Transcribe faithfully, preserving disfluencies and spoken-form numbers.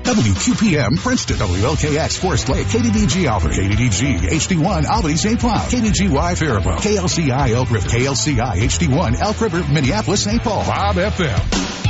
W Q P M, Princeton. W L K X, Forest Lake. K D D G, Alfred. K D D G, H D one, Albany, Saint Cloud. K D G Y, Faribault. K L C I, Elk River. K L C I, H D one, Elk River, Minneapolis, Saint Paul. five F M.